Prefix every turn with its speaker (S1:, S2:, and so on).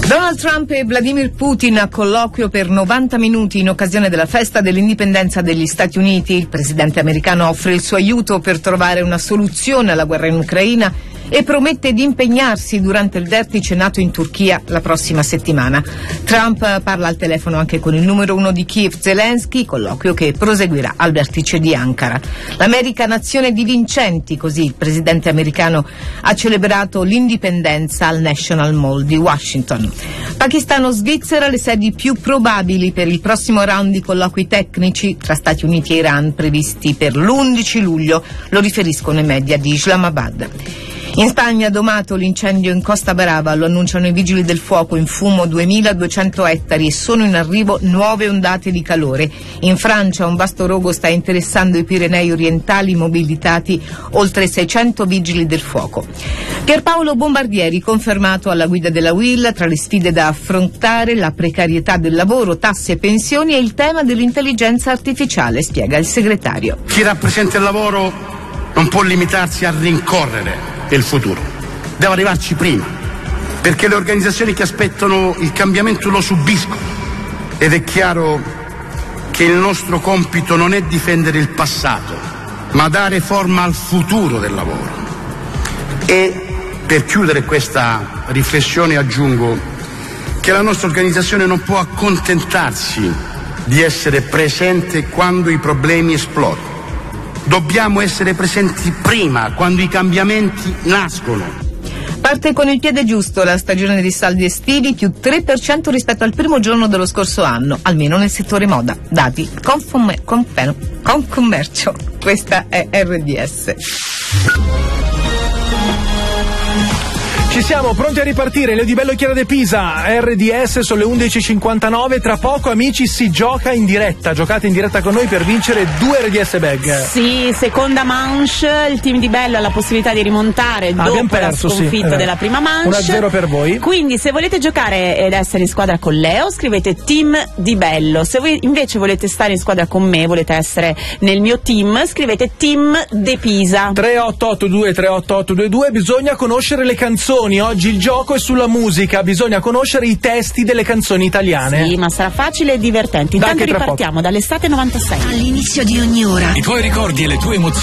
S1: Donald Trump e Vladimir Putin a colloquio per 90 minuti in occasione della festa dell'indipendenza degli Stati Uniti. Il presidente americano offre il suo aiuto per trovare una soluzione alla guerra in Ucraina e promette di impegnarsi durante il vertice NATO in Turchia la prossima settimana. Trump parla al telefono anche con il numero uno di Kiev, Zelensky, colloquio che proseguirà al vertice di Ankara. L'America nazione di vincenti, così il presidente americano ha celebrato l'indipendenza al National Mall di Washington. Pakistano-Svizzera, le sedi più probabili per il prossimo round di colloqui tecnici tra Stati Uniti e Iran previsti per l'11 luglio, lo riferiscono i media di Islamabad. In Spagna domato l'incendio in Costa Brava, lo annunciano i vigili del fuoco, in fumo 2200 ettari e sono in arrivo nuove ondate di calore. In Francia un vasto rogo sta interessando i Pirenei orientali, mobilitati oltre 600 vigili del fuoco. Pierpaolo Bombardieri confermato alla guida della UIL, tra le sfide da affrontare la precarietà del lavoro, tasse e pensioni e il tema dell'intelligenza artificiale, spiega il segretario.
S2: Chi rappresenta il lavoro non può limitarsi a rincorrere il futuro, deve arrivarci prima, perché le organizzazioni che aspettano il cambiamento lo subiscono ed è chiaro che il nostro compito non è difendere il passato, ma dare forma al futuro del lavoro. E per chiudere questa riflessione aggiungo che la nostra organizzazione non può accontentarsi di essere presente quando i problemi esplodono. Dobbiamo essere presenti prima, quando i cambiamenti nascono.
S1: Parte con il piede giusto la stagione di saldi estivi, più 3% rispetto al primo giorno dello scorso anno, almeno nel settore moda. Dati Confcommercio. Questa è RDS.
S3: Ci siamo pronti a ripartire, Leo Di Bello e Chiara De Pisa, RDS, sono le 11.59, tra poco amici si gioca in diretta, giocate in diretta con noi per vincere 2 RDS bag.
S4: Sì, seconda manche, il team Di Bello ha la possibilità di rimontare dopo perso, la sconfitta della prima manche.
S3: 1-0 per voi.
S4: Quindi se volete giocare ed essere in squadra con Leo scrivete team Di Bello, se voi invece volete stare in squadra con me, volete essere nel mio team, scrivete team De Pisa.
S3: 3882 bisogna conoscere le canzoni. Oggi il gioco è sulla musica, bisogna conoscere i testi delle canzoni italiane.
S4: Sì, ma sarà facile e divertente. Intanto ripartiamo dall'estate 96.
S5: All'inizio di ogni ora
S6: i tuoi ricordi e le tue emozioni